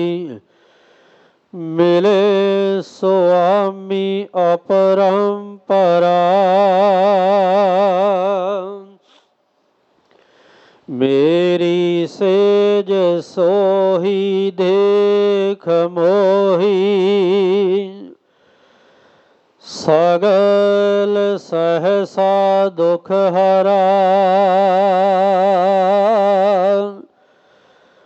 ਮਿਲੇ ਸੁਆਮੀ ਅਪਰੰਪਰਾ। ਮੇਰੀ ਸੇਜ ਸੋਹੀ ਦੇਖ ਮੋਹੀ, ਸਗਲ ਸਹਸਾ ਦੁਖ ਹਰਾ।